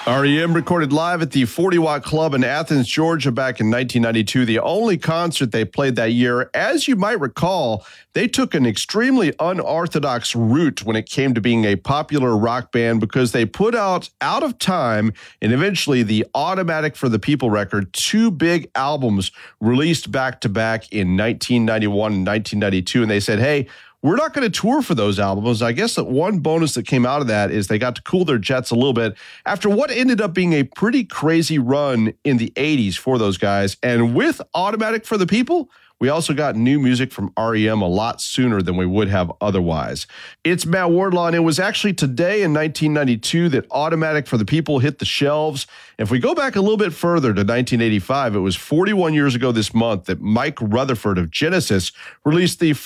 REM recorded live at the 40 Watt Club in Athens, Georgia back in 1992, the only concert they played that year. As you might recall, they took an extremely unorthodox route when it came to being a popular rock band because they put out of Time and eventually the Automatic for the People record, two big albums released back-to-back in 1991 and 1992. And they said, hey, we're not going to tour for those albums. I guess that one bonus that came out of that is they got to cool their jets a little bit after what ended up being a pretty crazy run in the 80s for those guys. And with Automatic for the People, we also got new music from REM a lot sooner than we would have otherwise. It's Matt Wardlaw, and it was actually today in 1992 that Automatic for the People hit the shelves. If we go back a little bit further to 1985, it was 41 years ago this month that Mike Rutherford of Genesis released the